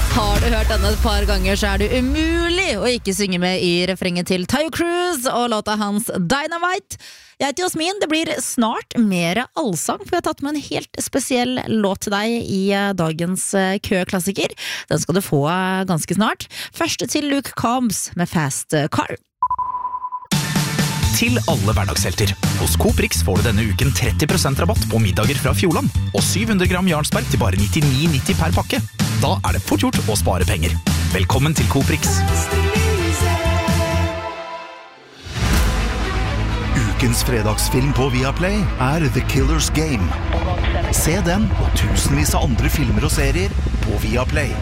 Har du hørt denne et par ganger, så det umulig å ikke synge med i refrenget til Tayo Cruz og låta hans Dynamite. Jeg heter Jasmin, det blir snart mer allsang, for jeg har tatt med en helt spesiell låt til deg i dagens køklassiker. Den skal du få ganske snart. Først til Luke Combs med Fast Car. Til alle hverdagshelter. Hos Coprix får du denne uken 30% rabatt på middager fra Fjordland, og 700 gram Jarlsberg til bare 99,90 per pakke. Da det fort gjort å spare penger. Velkommen til Coprix. Ukens fredagsfilm på Viaplay The Killer's Game. Se den og tusenvis av andre filmer og serier på Viaplay.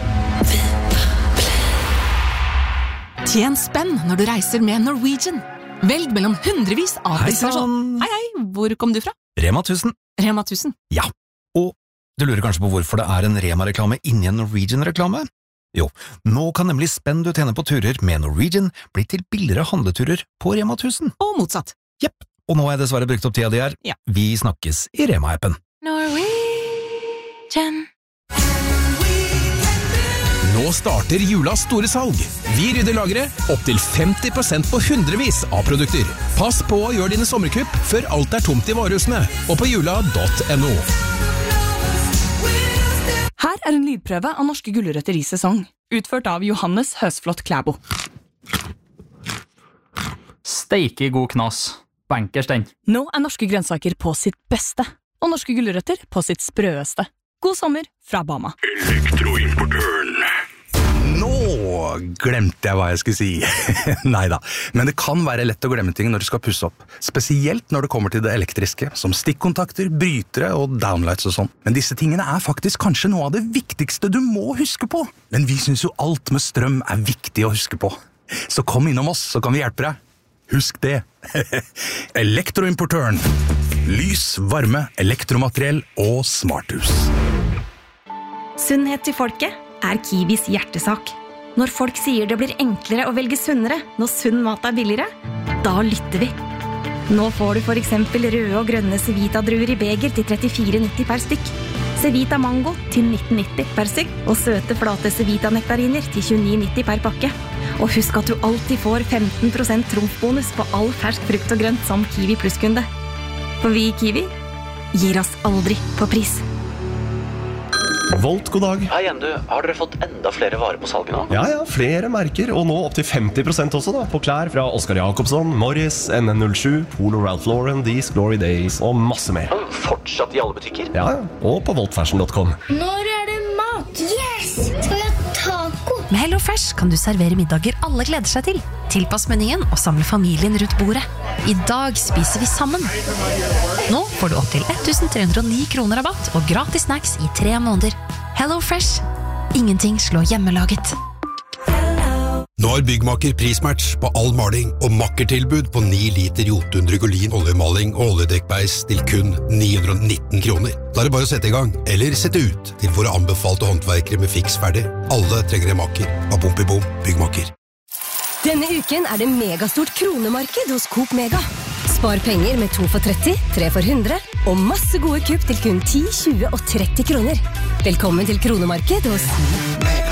Tjen spenn når du reiser med Norwegian. Velg mellom hundrevis av destinasjoner. Hei, hvor kom du fra? Rema 1000. Rema 1000? Ja, og du lurer kanskje på hvorfor det en Rema-reklame inni en Norwegian-reklame? Jo, nå kan nemlig spenn du tjener på turer med Norwegian bli til billigere handleturer på Rema 1000. Og motsatt. Jepp, og nå har jeg dessverre brukt opp tida di her. Ja. Vi snakkes i Rema-appen. Norwegian. Nå starter julas store salg. Vi rydder lageret opp til 50% på hundrevis av produkter. Pass på å gjøre dine sommerkupp før alt tomt i varehusene, og på jula.no. Her en lydprøve av norske gulrøtter i sesong, utført av Johannes Høsflot Klæbo. Steike god knas. Bankers den. Nå norske grønnsaker på sitt beste, og norske gulrøtter på sitt sprøeste. God sommer fra Bama. Elektroimportøren. Nå glemte jeg hva jeg skulle si. Neida, men det kan være lett å glemme ting når du skal pusse opp. Spesielt når det kommer til det elektriske, som stikkontakter, brytere og downlights og sånn. Men disse tingene faktisk kanskje noe av det viktigste du må huske på. Men vi synes jo alt med strøm viktig å huske på. Så kom innom oss, så kan vi hjelpe deg. Husk det. Elektroimportøren. Lys, varme, elektromateriell og smarthus. Sunnhet til folket Kiwis hjertesak. Når folk sier det blir enklere å velge sunnere når sunn mat billigere, da lytter vi. Nå får du for eksempel røde og grønne Cevita-druer i beger til 34,90 per stykk. Cevita Mango til 19,90 per stykk, og søte flate Cevita-nektariner til 29,90 per pakke. Og husk at du alltid får 15% trumfbonus på all fersk frukt og grønt som Kiwi Plus-kunde. For vi i Kiwi gir oss aldri på pris. Volt, god dag. Hei igjen, har dere fått enda flere varer på salget nå? Ja, flere merker, og nå opp til 50% også da, på klær fra Oscar Jacobsson, Morris, NN07, Polo Ralph Lauren, These Glory Days og masse mer. Fortsatt i alle butikker? Ja, og på voltfashion.com. Når det mat? Yes! Skal vi ha taco? Med Hello Fresh kan du servere middager alle gleder seg til. Tilpass menyen og samle familien rundt bordet. I dag spiser vi sammen. Nå får du opp til 1.309 kroner rabatt og gratis snacks i 3 måneder. Hello Fresh. Ingenting slår hjemmelaget. Nå har Byggmaker prismatch på all maling og makkertilbud på 9 liter Jotun Drygolin oljemaling og oljedekkbeis til kun 919 kroner. Da det bare å sette i gang, eller sette ut til våre anbefalte håndverkere med fiks ferdig. Alle trenger en maker. Av bom i bom, Byggmaker. Denne uken det megastort kronemarked hos Coop Mega. Spar penger med 2 for 30, 3 for 100, og masse gode kupp til kun 10, 20 og 30 kroner. Velkommen til kronemarked hos